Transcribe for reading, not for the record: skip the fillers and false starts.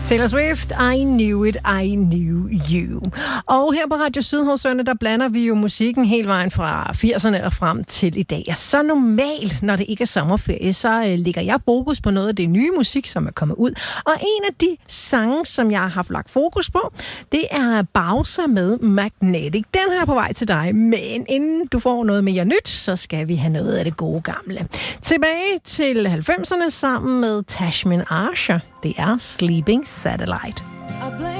Taylor Swift, I Knew It, I Knew You. Og her på Radio Sydhavsøerne, der blander vi jo musikken hele vejen fra 80'erne og frem til i dag. Og så normalt, når det ikke er sommerferie, så lægger jeg fokus på noget af det nye musik, som er kommet ud. Og en af de sange, som jeg har haft lagt fokus på, det er Bowser med Magnetic. Den her er på vej til dig, men inden du får noget mere nyt, så skal vi have noget af det gode gamle. Tilbage til 90'erne sammen med Tashmin Archer. Det er Sleeping Satellite.